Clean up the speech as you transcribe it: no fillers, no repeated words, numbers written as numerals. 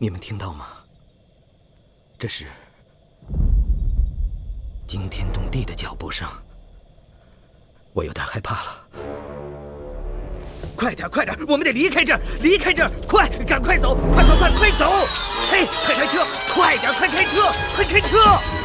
你们听到吗？这是惊天动地的脚步声，我有点害怕了。快点，快点，我们得离开这儿，离开这儿！快，赶快走，快走！嘿，快开车，快点，快开车，快开车！